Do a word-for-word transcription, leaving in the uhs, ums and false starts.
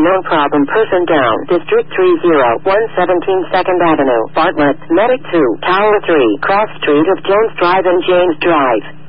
known problem person down. District three oh one seventeen second Avenue. Bartlett. Medic two. Tower three. Cross Street of Jones Drive and James Drive.